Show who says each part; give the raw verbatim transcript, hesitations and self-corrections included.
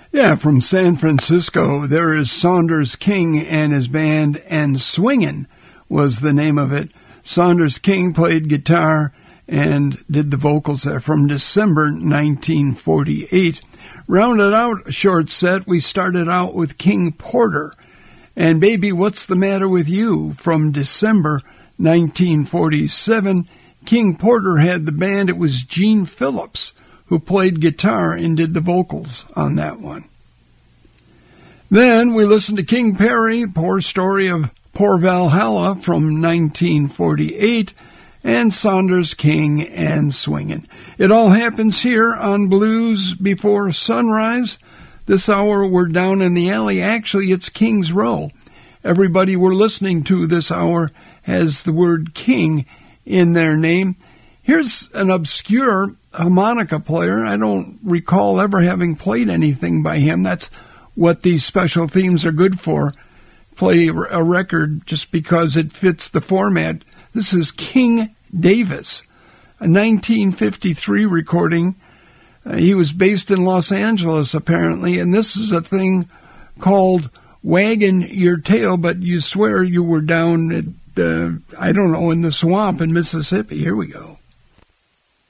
Speaker 1: Yeah, from San Francisco, there is Saunders King and his band, and Swingin' was the name of it. Saunders King played guitar and did the vocals there from December nineteen forty-eight. Rounded out a short set, we started out with King Porter and Baby, What's the Matter with You from December nineteen forty-seven. King Porter had the band. It was Gene Phillips who played guitar and did the vocals on that one. Then we listened to King Perry, Poor Story of Poor Valhalla from nineteen forty-eight, and Saunders King and Swingin'. It all happens here on Blues Before Sunrise. This hour we're down in the alley. Actually, it's King's Row. Everybody we're listening to this hour has the word King in their name. Here's an obscure harmonica player. I don't recall ever having played anything by him. That's what these special themes are good for. Play a record just because it fits the format. This is King Davis, a nineteen fifty-three recording. Uh, he was based in Los Angeles, apparently, and this is a thing called Waggin' Your Tail, but you swear you were down at, uh, I don't know, in the swamp in Mississippi. Here we go.